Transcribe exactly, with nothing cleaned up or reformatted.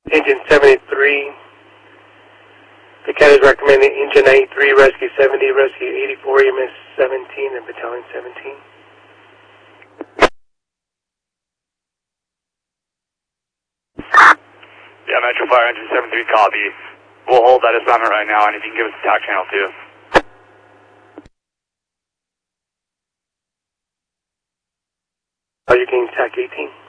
Engine seventy-three. The cat is recommending engine ninety-three, rescue seventy, rescue eighty-four, E M S seventeen, and battalion seventeen. Yeah, Metro Fire engine seventy-three, copy. We'll hold that assignment right now, and if you can give us the tack channel too. Are you getting tack eighteen?